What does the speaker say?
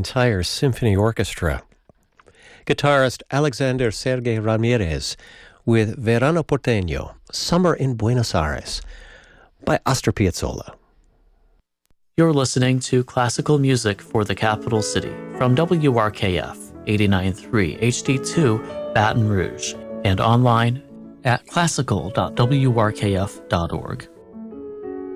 entire symphony orchestra. Guitarist Alexander Sergey Ramirez with Verano Porteño, Summer in Buenos Aires, by Astor Piazzolla. You're listening to classical music for the capital city from WRKF 89.3 HD2 Baton Rouge and online at classical.wrkf.org.